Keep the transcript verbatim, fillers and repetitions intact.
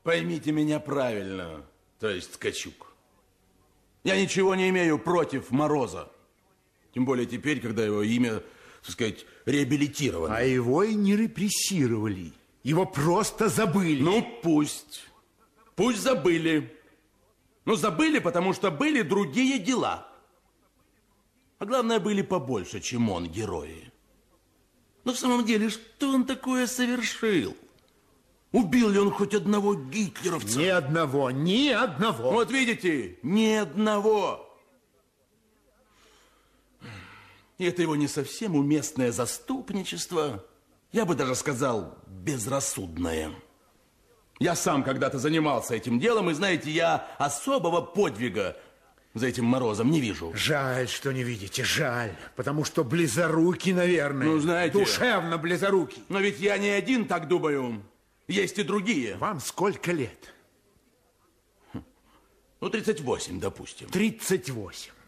Поймите меня правильно, то есть Ткачук. Я ничего не имею против Мороза. Тем более теперь, когда его имя, так сказать, реабилитировано. А его и не репрессировали. Его просто забыли. Ну, пусть. Пусть забыли. Ну, забыли, потому что были другие дела. А главное, были побольше, чем он, герои. Но в самом деле, что он такое совершил? Убил ли он хоть одного гитлеровца? Ни одного, ни одного. Вот видите, ни одного. И это его не совсем уместное заступничество, я бы даже сказал, безрассудное. Я сам когда-то занимался этим делом, и, знаете, я особого подвига за этим Морозом не вижу. Жаль, что не видите, жаль. Потому что близорукий, наверное. Ну, знаете... Душевно близорукий. Но ведь я не один так думаю. Есть и другие. Вам сколько лет? Ну, тридцать восемь, допустим. тридцать восемь.